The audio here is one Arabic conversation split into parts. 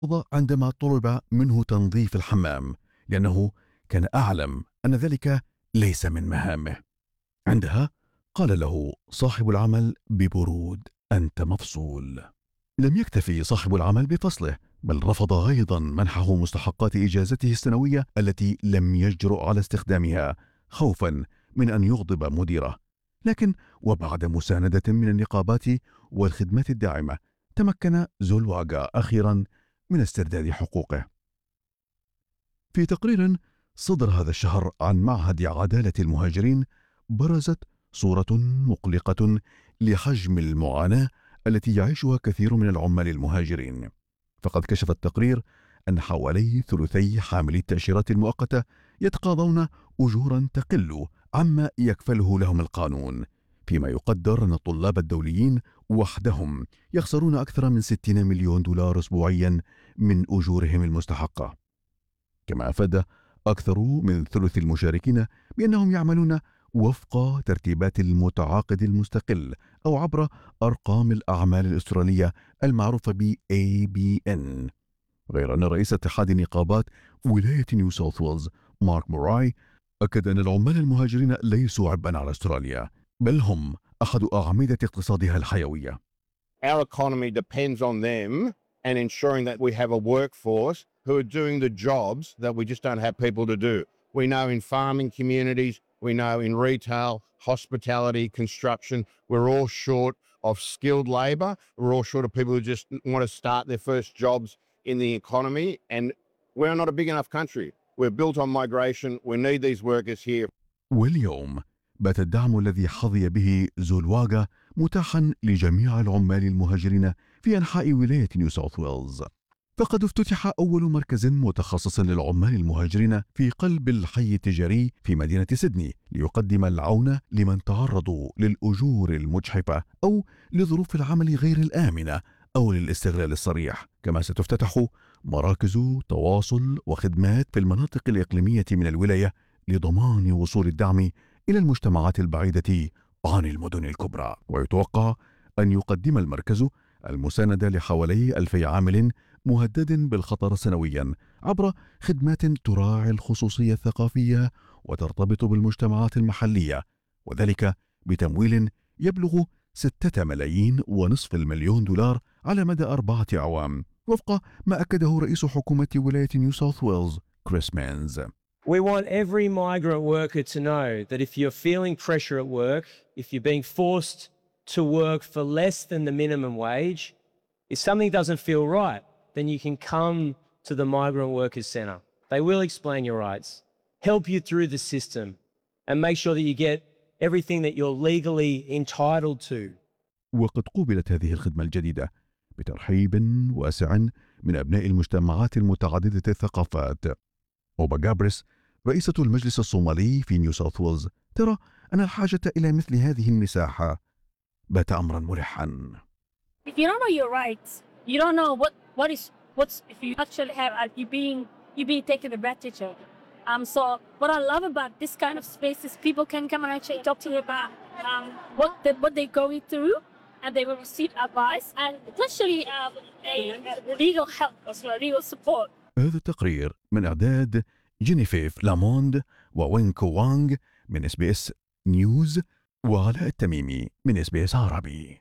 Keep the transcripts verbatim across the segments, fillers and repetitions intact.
عندما طلب منه تنظيف الحمام لأنه كان أعلم أن ذلك ليس من مهامه. عندها قال له صاحب العمل ببرود: أنت مفصول. لم يكتفي صاحب العمل بفصله، بل رفض أيضا منحه مستحقات إجازته السنوية التي لم يجرؤ على استخدامها خوفا من أن يغضب مديره. لكن وبعد مساندة من النقابات والخدمات الداعمة، تمكن زولواغا أخيرا من استرداد حقوقه. في تقرير صدر هذا الشهر عن معهد عدالة المهاجرين، برزت صورة مقلقة لحجم المعاناة التي يعيشها كثير من العمال المهاجرين. فقد كشف التقرير أن حوالي ثلثي حاملي التأشيرات المؤقتة يتقاضون أجورا تقل عما يكفله لهم القانون، فيما يقدر أن الطلاب الدوليين وحدهم يخسرون أكثر من ستين مليون دولار أسبوعيا من أجورهم المستحقة. كما أفاد أكثر من ثلث المشاركين بأنهم يعملون وفق ترتيبات المتعاقد المستقل أو عبر أرقام الأعمال الأسترالية المعروفة ب إيه بي إن. غير أن رئيس اتحاد النقابات ولاية نيو ساوث ويلز مارك موراي أكد أن العمال المهاجرين ليسوا عبئا على أستراليا، بل هم أحد أعمدة اقتصادها الحيوية. Our economy depends on them and ensuring that we have a workforce who are doing the jobs that we just don't have people to do. We know in farming communities, we know in retail, hospitality, construction, we're all short of skilled labour. We're all short of people who just want to start their first jobs in the economy. And we're not a big enough country. We're built on migration. We need these workers here. واليوم بات الدعم الذي حظي به زولواغا متاحا لجميع العمال المهاجرين في أنحاء ولاية نيو ساوث ويلز. فقد افتتح أول مركز متخصص للعمال المهاجرين في قلب الحي التجاري في مدينة سيدني، ليقدم العون لمن تعرضوا للأجور المجحفة أو لظروف العمل غير الآمنة أو للاستغلال الصريح. كما ستفتتح مراكز تواصل وخدمات في المناطق الإقليمية من الولاية لضمان وصول الدعم إلى المجتمعات البعيدة عن المدن الكبرى. ويتوقع أن يقدم المركز المساندة لحوالي ألفي عامل مهدد بالخطر سنويا عبر خدمات تراعي الخصوصية الثقافية وترتبط بالمجتمعات المحلية، وذلك بتمويل يبلغ ستة ملايين ونصف المليون دولار على مدى أربعة أعوام، وفق ما أكده رئيس حكومة ولاية نيو ساوث ويلز كريس مانز. We want every migrant worker to know that if you're feeling pressure at work, if you're being forced to work for less than the minimum wage, if something doesn't feel right, then you can come to the Migrant Workers Centre. They will explain your rights, help you through the system, and make sure that you get everything that you're legally entitled to. وقد قوبلت هذه الخدمة الجديدة بترحيب واسع من أبناء المجتمعات المتعددة الثقافات. أوبا جابريس رئيسة المجلس الصومالي في نيو ساوث ويلز ترى أن الحاجة إلى مثل هذه المساحة بات أمرا مرحا. If you don't know your rights, you don't know what what is what's if you actually have are you being you being taken advantage of. Um, so what I love about this kind of space is people can come and actually talk to you about um, what the, what they're going through, and they will receive advice and especially um, a, a legal help as well, legal support. هذا التقرير من إعداد جينيفيف لاموند ووينكو وانغ من إس بي إس نيوز، وعلاء التميمي من إس بي إس عربي.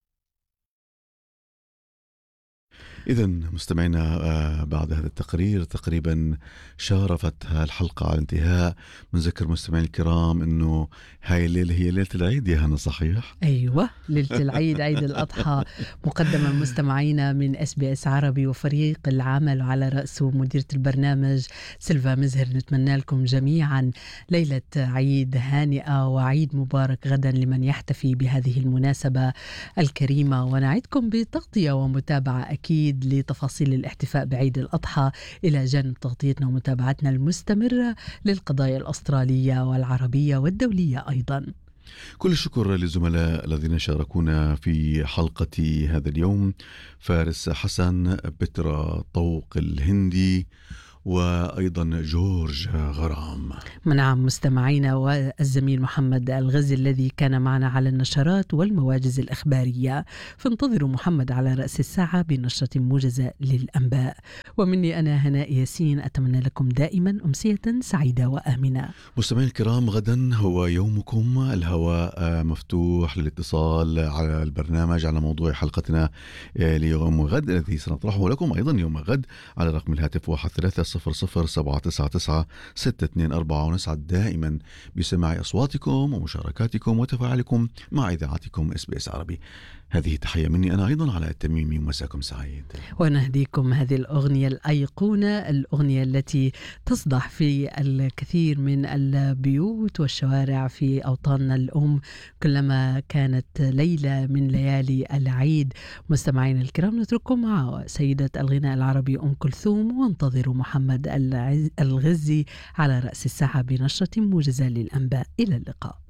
إذن مستمعينا، بعد هذا التقرير تقريبا شارفت الحلقة على الانتهاء. بنذكر مستمعين الكرام أنه هاي الليلة هي ليلة العيد يا هنا، صحيح؟ أيوة، ليلة العيد، عيد الأضحى، مقدمة مستمعينا من إس بي إس عربي وفريق العمل على رأسه مديرة البرنامج سيلفا مزهر. نتمنى لكم جميعا ليلة عيد هانئة وعيد مبارك غدا لمن يحتفي بهذه المناسبة الكريمة، ونعدكم بتغطية ومتابعة أكيد لتفاصيل الاحتفاء بعيد الأضحى إلى جانب تغطيتنا ومتابعتنا المستمرة للقضايا الأسترالية والعربية والدولية أيضا. كل الشكر للزملاء الذين شاركونا في حلقة هذا اليوم: فارس حسن، بترا طوق الهندي، وأيضا جورج غرام. نعم مستمعينا، والزميل محمد الغزي الذي كان معنا على النشرات والمواجز الإخبارية. فانتظروا محمد على رأس الساعة بنشرة موجزة للأنباء. ومني أنا هناء ياسين، أتمنى لكم دائما أمسية سعيدة وآمنة. مستمعين الكرام، غدا هو يومكم، الهواء مفتوح للاتصال على البرنامج على موضوع حلقتنا ليوم غد الذي سنطرحه لكم أيضا يوم غد على رقم الهاتف واحد ثلاثة صفر صفر سبعة تسعة تسعة ستة اثنين أربعة. ونسعد دائما بسماع أصواتكم ومشاركاتكم وتفاعلكم مع إذاعتكم إس بي إس عربي. هذه تحية مني أنا أيضا على التميمي، ومساكم سعيد. ونهديكم هذه الأغنية الأيقونة، الأغنية التي تصدح في الكثير من البيوت والشوارع في أوطاننا الأم كلما كانت ليلة من ليالي العيد. مستمعين الكرام، نترككم مع سيدة الغناء العربي أم كلثوم، وانتظروا محمد الغزي على رأس الساعة بنشرة موجزة للأنباء. إلى اللقاء.